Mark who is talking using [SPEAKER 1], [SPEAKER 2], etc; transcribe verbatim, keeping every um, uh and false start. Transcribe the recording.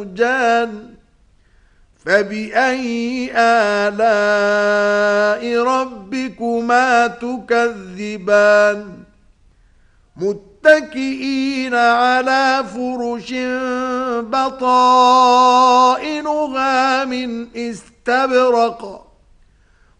[SPEAKER 1] زوجان فبأي آلاء ربكما تكذبان متكئين على فرش بطائنها من استبرق